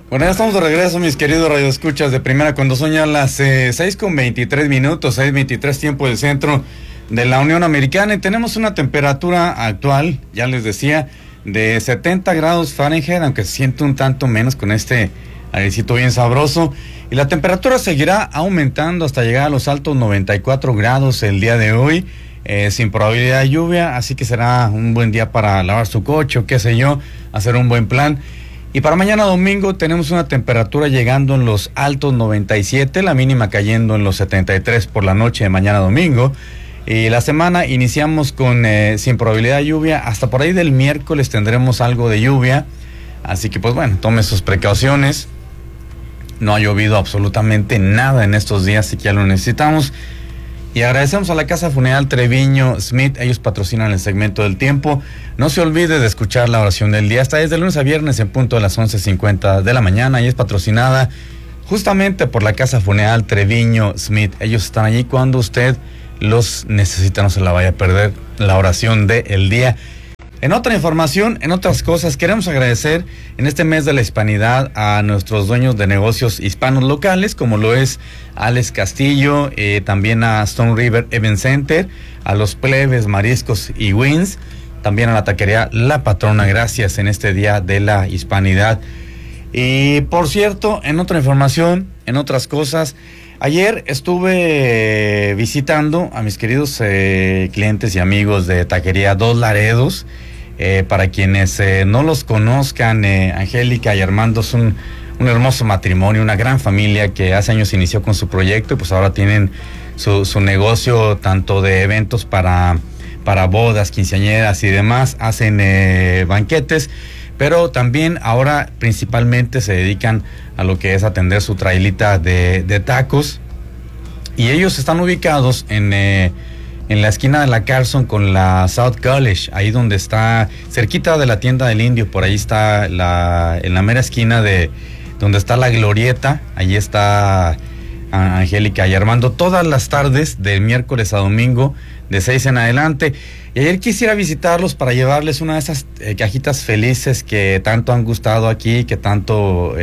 Bueno, ya estamos de regreso, mis queridos radioescuchas de Primera cuando son ya las 6:23, 6:23 tiempo del centro de la Unión Americana, y tenemos una temperatura actual, ya les decía, de 70 grados Fahrenheit, aunque se siente un tanto menos con este airecito bien sabroso, y la temperatura seguirá aumentando hasta llegar a los altos 94 grados el día de hoy, sin probabilidad de lluvia, así que será un buen día para lavar su coche o qué sé yo, hacer un buen plan. Y para mañana domingo tenemos una temperatura llegando en los altos 97, la mínima cayendo en los 73 por la noche de mañana domingo. Y la semana iniciamos con sin probabilidad de lluvia, hasta por ahí del miércoles tendremos algo de lluvia. Así que pues bueno, tome sus precauciones. No ha llovido absolutamente nada en estos días, así que ya lo necesitamos. Y agradecemos a la Casa Funeral Treviño Smith, ellos patrocinan el segmento del tiempo. No se olvide de escuchar la oración del día, está desde lunes a viernes en punto de las 11:50 de la mañana y es patrocinada justamente por la Casa Funeral Treviño Smith. Ellos están allí cuando usted los necesita, no se la vaya a perder la oración del día. En otra información, en otras cosas, queremos agradecer en este mes de la hispanidad a nuestros dueños de negocios hispanos locales, como lo es Alex Castillo, también a Stone River Event Center, a los Plebes, Mariscos y Wins, también a la taquería La Patrona, gracias en este día de la hispanidad. Y por cierto, en otra información, en otras cosas, ayer estuve visitando a mis queridos clientes y amigos de taquería Dos Laredos. Para quienes no los conozcan, Angélica y Armando son un hermoso matrimonio, una gran familia que hace años inició con su proyecto y pues ahora tienen su negocio tanto de eventos para bodas, quinceañeras y demás, hacen banquetes, pero también ahora principalmente se dedican a lo que es atender su trailita de tacos, y ellos están ubicados en la esquina de la Carson con la South College, ahí donde está, cerquita de la tienda del Indio, por ahí está en la mera esquina de donde está la glorieta, ahí está Angélica y Armando, todas las tardes, de miércoles a domingo, de 6 en adelante. Y ayer quisiera visitarlos para llevarles una de esas cajitas felices que tanto han gustado aquí, que tanto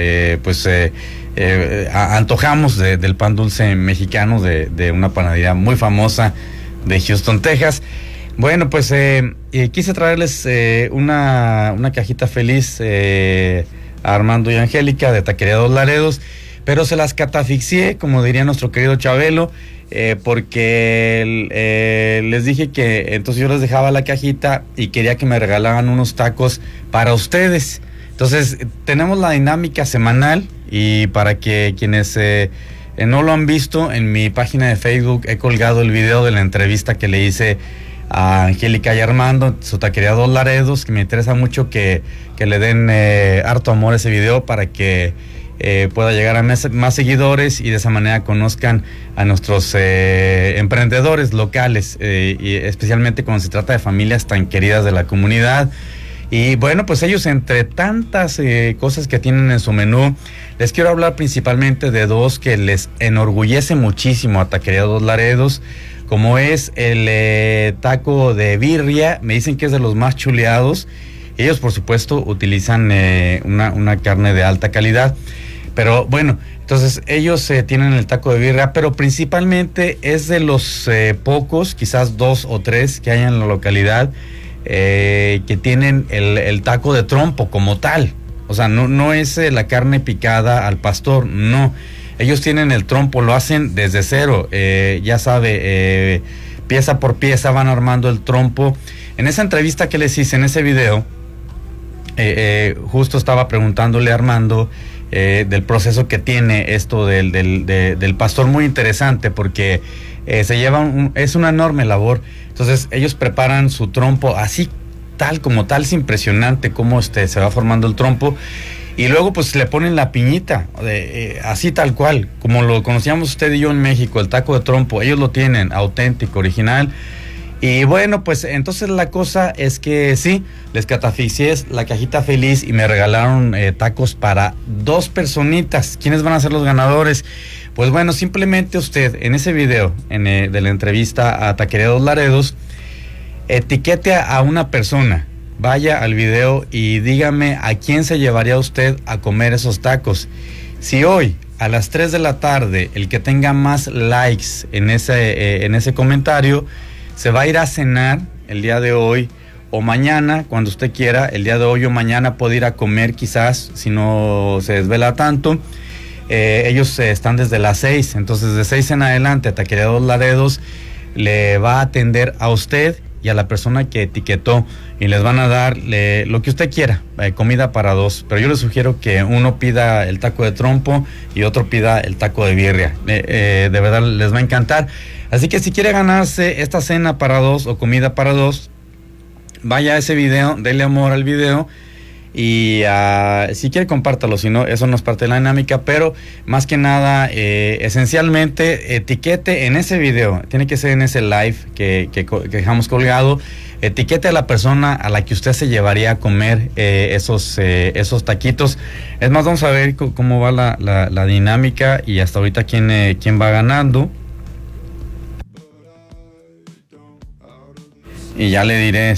antojamos del pan dulce mexicano de una panadería muy famosa de Houston, Texas. Bueno, pues quise traerles una cajita feliz a Armando y Angélica de Taquería Dos Laredos, pero se las catafixié, como diría nuestro querido Chabelo, porque les dije que entonces yo les dejaba la cajita y quería que me regalaran unos tacos para ustedes. Entonces tenemos la dinámica semanal, y para que quienes no lo han visto, en mi página de Facebook he colgado el video de la entrevista que le hice a Angélica y Armando, su taquería Dos Laredos, que me interesa mucho que le den harto amor a ese video para que pueda llegar a más seguidores y de esa manera conozcan a nuestros emprendedores locales, y especialmente cuando se trata de familias tan queridas de la comunidad. Y bueno, pues ellos, entre tantas cosas que tienen en su menú, les quiero hablar principalmente de dos que les enorgullece muchísimo a Taquería Dos Laredos, como es el taco de birria. Me dicen que es de los más chuleados. Ellos, por supuesto, utilizan una carne de alta calidad. Pero bueno, entonces ellos tienen el taco de birria, pero principalmente es de los pocos, quizás 2 o 3 que hay en la localidad, que tienen el taco de trompo como tal. O sea, no es la carne picada al pastor, no. Ellos tienen el trompo, lo hacen desde cero, ya sabe, pieza por pieza van armando el trompo. En esa entrevista que les hice, en ese video, justo estaba preguntándole a Armando del proceso que tiene esto del pastor, muy interesante, porque se lleva es una enorme labor. Entonces ellos preparan su trompo así, tal como tal, es impresionante cómo se va formando el trompo, y luego pues le ponen la piñita, así tal cual, como lo conocíamos usted y yo en México, el taco de trompo. Ellos lo tienen auténtico, original. Y bueno, pues entonces la cosa es que sí, les catafixié la cajita feliz y me regalaron tacos para 2 personitas. ¿Quiénes van a ser los ganadores? Pues bueno, simplemente usted en ese video de la entrevista a Taquería Dos Laredos, etiquete a una persona vaya al video y dígame a quién se llevaría usted a comer esos tacos. Si hoy a las 3 de la tarde el que tenga más likes en ese comentario se va a ir a cenar el día de hoy, o mañana, cuando usted quiera, el día de hoy o mañana puede ir a comer, quizás, si no se desvela tanto. Ellos están desde las 6, entonces de 6 en adelante, Taquería Dos Laredos le va a atender a usted y a la persona que etiquetó, y les van a dar lo que usted quiera, comida para dos, pero yo les sugiero que uno pida el taco de trompo y otro pida el taco de birria. De verdad les va a encantar. Así que si quiere ganarse esta cena para dos o comida para dos, vaya a ese video, dele amor al video, y si quiere compártalo, si no, eso no es parte de la dinámica, pero más que nada, esencialmente, etiquete en ese video, tiene que ser en ese live que dejamos colgado, etiquete a la persona a la que usted se llevaría a comer esos taquitos. Es más, vamos a ver cómo va la dinámica y hasta ahorita quién va ganando. Y ya le diré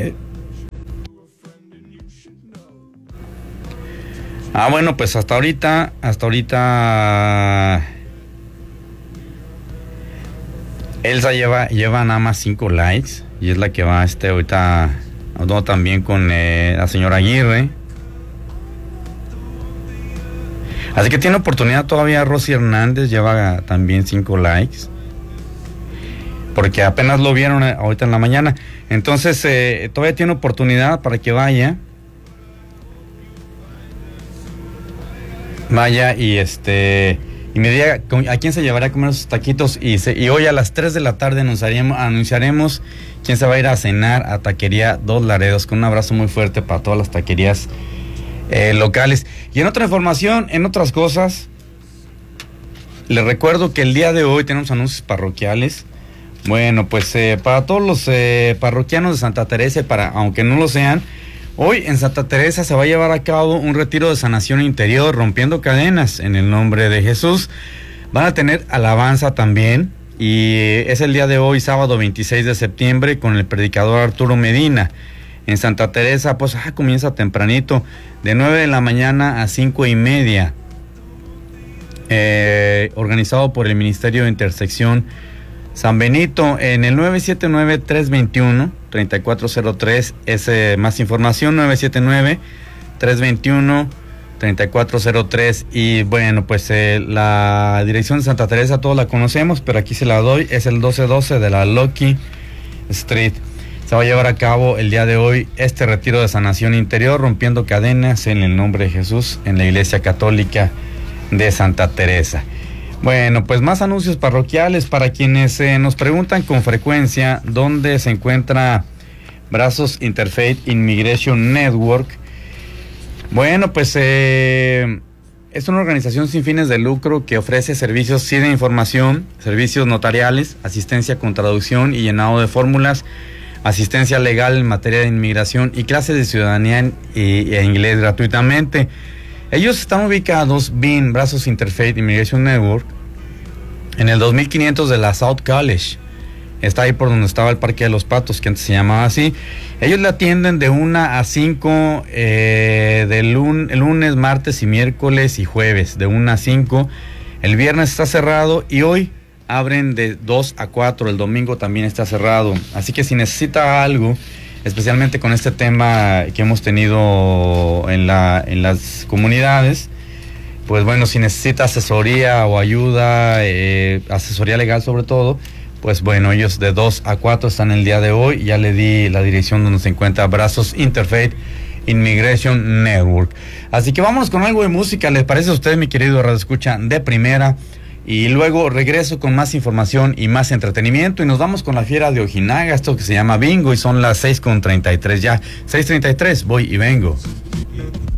bueno, pues hasta ahorita Elsa lleva nada más 5 likes y es la que va ahorita, no, también con la señora Aguirre. Así que tiene oportunidad todavía. Rosy Hernández lleva también 5 likes, porque apenas lo vieron ahorita en la mañana. Entonces todavía tiene oportunidad para que vaya y me diga a quién se llevará a comer esos taquitos, y hoy a las 3 de la tarde anunciaremos quién se va a ir a cenar a Taquería Dos Laredos, con un abrazo muy fuerte para todas las taquerías locales. Y en otra información, en otras cosas, les recuerdo que el día de hoy tenemos anuncios parroquiales. Bueno, pues para todos los parroquianos de Santa Teresa, aunque no lo sean, hoy en Santa Teresa se va a llevar a cabo un retiro de sanación interior, rompiendo cadenas en el nombre de Jesús. Van a tener alabanza también, y es el día de hoy, sábado 26 de septiembre, con el predicador Arturo Medina. En Santa Teresa, pues comienza tempranito, de 9 de la mañana a 5:30, organizado por el Ministerio de Intersección San Benito, en el 979-321-3403, es más información, 979-321-3403, y bueno, pues la dirección de Santa Teresa todos la conocemos, pero aquí se la doy, es el 1212 de la Lucky Street. Se va a llevar a cabo el día de hoy este retiro de sanación interior, rompiendo cadenas en el nombre de Jesús, en la Iglesia Católica de Santa Teresa. Bueno, pues más anuncios parroquiales para quienes nos preguntan con frecuencia dónde se encuentra Brazos Interfaith Immigration Network. Bueno, pues es una organización sin fines de lucro que ofrece servicios de información, servicios notariales, asistencia con traducción y llenado de fórmulas, asistencia legal en materia de inmigración y clases de ciudadanía e inglés gratuitamente. Ellos están ubicados, BIN, Brazos Interfaith Immigration Network, en el 2500 de la South College. Está ahí por donde estaba el Parque de los Patos, que antes se llamaba así. Ellos le atienden de 1 a 5, lunes, martes y miércoles y jueves, de 1 a 5. El viernes está cerrado y hoy abren de 2 a 4. El domingo también está cerrado. Así que si necesita algo, especialmente con este tema que hemos tenido en las comunidades, pues bueno, si necesita asesoría o ayuda, asesoría legal sobre todo, pues bueno, ellos de 2 a 4 están el día de hoy. Ya le di la dirección donde se encuentra Brazos Interfaith Immigration Network. Así que vámonos con algo de música, ¿les parece a usted, mi querido radioescucha de primera? Y luego regreso con más información y más entretenimiento, y nos vamos con la fiera de Ojinaga, esto que se llama Bingo, y son las 6:33 ya. 6:33, voy y vengo.